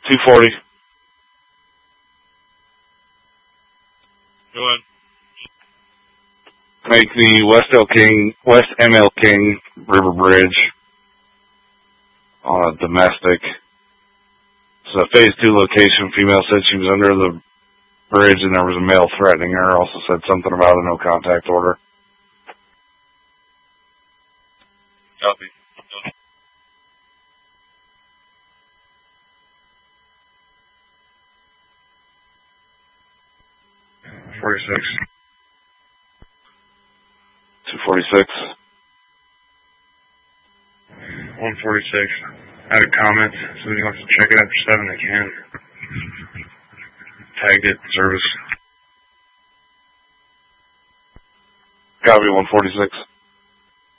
240. Go ahead. Make the West ML King River Bridge on a domestic. It's a phase 2 location. Female said she was under the bridge and there was a male threatening her. Also said something about a no contact order. Copy. 46. 246. 146. I had a comment. Somebody wants to check it after 7, they can. Tagged it, service. Copy 146.